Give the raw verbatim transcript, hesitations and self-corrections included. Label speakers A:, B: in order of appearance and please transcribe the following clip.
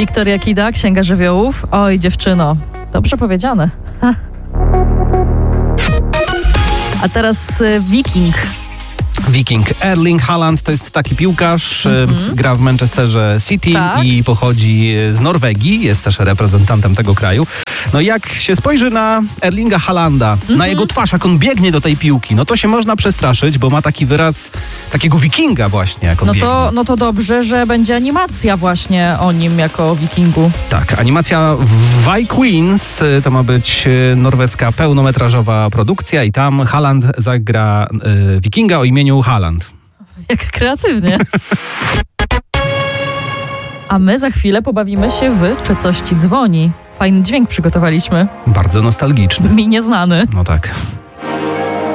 A: Wiktoria Kida, Księga Żywiołów. Oj, dziewczyno, dobrze powiedziane. Ha. A teraz y, Wiking.
B: Wiking. Erling Haaland to jest taki piłkarz, mm-hmm. gra w Manchesterze City tak. i pochodzi z Norwegii, jest też reprezentantem tego kraju. No jak się spojrzy na Erlinga Haalanda, mm-hmm. na jego twarz, jak on biegnie do tej piłki, no to się można przestraszyć, bo ma taki wyraz takiego wikinga właśnie, jak on
A: no
B: biegnie.
A: to, no to dobrze, że będzie animacja właśnie o nim jako wikingu.
B: Tak, animacja Vikings, to ma być norweska pełnometrażowa produkcja i tam Haaland zagra y, wikinga o imieniu Haaland.
A: Jak kreatywnie. A my za chwilę pobawimy się w Czy coś ci dzwoni. Fajny dźwięk przygotowaliśmy.
B: Bardzo nostalgiczny.
A: Mi nieznany.
B: No tak.